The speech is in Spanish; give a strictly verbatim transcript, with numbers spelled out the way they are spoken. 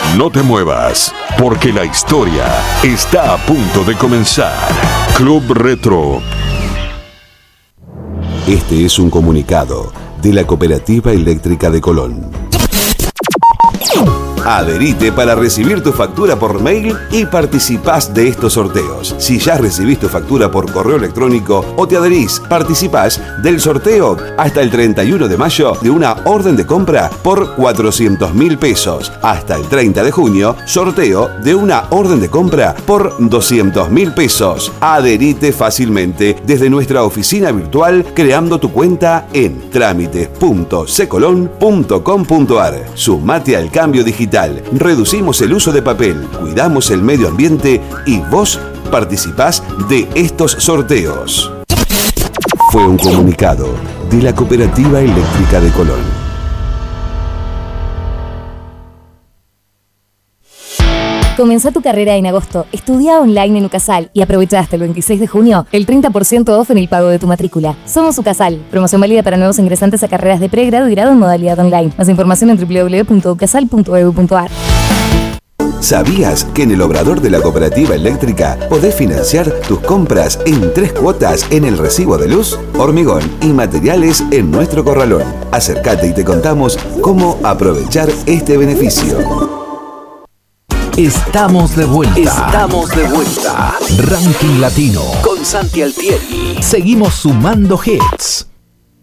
No te muevas, porque la historia está a punto de comenzar. Club Retro. Este es un comunicado de la Cooperativa Eléctrica de Colón. Adherite para recibir tu factura por mail y participás de estos sorteos. Si ya recibís tu factura por correo electrónico o te adherís, participás del sorteo hasta el treinta y uno de mayo de una orden de compra por cuatrocientos mil pesos. Hasta el treinta de junio, sorteo de una orden de compra por doscientos mil pesos. Adherite fácilmente desde nuestra oficina virtual creando tu cuenta en trámites punto secolón punto com punto ar. Sumate al cambio digital. Reducimos el uso de papel, cuidamos el medio ambiente y vos participás de estos sorteos. Fue un comunicado de la Cooperativa Eléctrica de Colón. Comenzá tu carrera en agosto. Estudia online en UCASAL y aprovecha hasta el veintiséis de junio el treinta por ciento off en el pago de tu matrícula. Somos UCASAL. Promoción válida para nuevos ingresantes a carreras de pregrado y grado en modalidad online. Más información en doble u doble u doble u punto ucasal punto e d u punto a r. ¿Sabías que en el obrador de la Cooperativa Eléctrica podés financiar tus compras en tres cuotas en el recibo de luz, hormigón y materiales en nuestro corralón? Acércate y te contamos cómo aprovechar este beneficio. Estamos de vuelta. Estamos de vuelta. Ranking Latino con Santi Altieri. Seguimos sumando hits.